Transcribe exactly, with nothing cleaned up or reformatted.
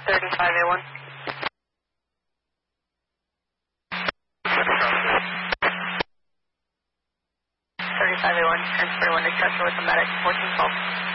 thirty-five A one. thirty-five A one, transfer one to Chester with the medic, fourteen twelve.